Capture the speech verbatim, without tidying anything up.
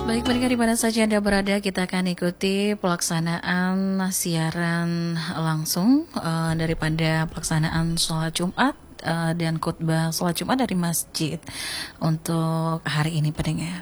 Baik, pendengar di mana saja Anda berada, kita akan ikuti pelaksanaan siaran langsung uh, daripada pelaksanaan sholat Jumat uh, dan khutbah sholat Jumat dari masjid untuk hari ini, pendengar.